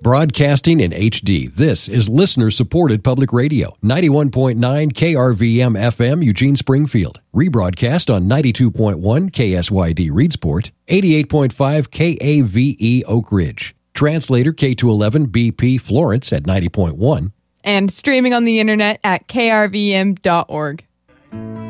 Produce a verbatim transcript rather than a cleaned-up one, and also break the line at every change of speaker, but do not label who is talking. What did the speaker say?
Broadcasting in H D, this is listener-supported public radio, ninety-one point nine K R V M F M, Eugene, Springfield. Rebroadcast on ninety-two point one K S Y D, Reedsport, eighty-eight point five K A V E, Oak Ridge. Translator K two eleven B P, Florence at ninety point one.
And streaming on the internet at K R V M dot org.